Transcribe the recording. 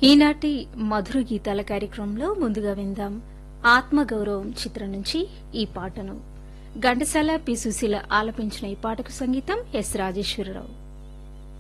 ఈనాటి మధుర గీతాల కార్యక్రమంలో ముందుగా విందాం ఆత్మగౌరవం చిత్రం నుంచి ఈ పాటను ఘంటసాల పి సుశీల ఆలపించిన ఈ పాటకు సంగీతం ఎస్ రాజేశ్వరరావు.